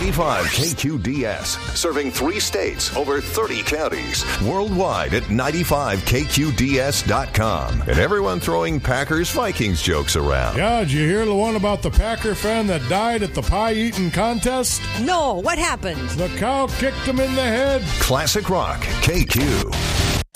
95 KQDS, serving 3 states, over 30 counties, worldwide at 95KQDS.com. And everyone throwing Packers-Vikings jokes around. Yeah, did you hear the one about the Packer fan that died at the pie-eating contest? No, what happened? The cow kicked him in the head. Classic Rock, KQ.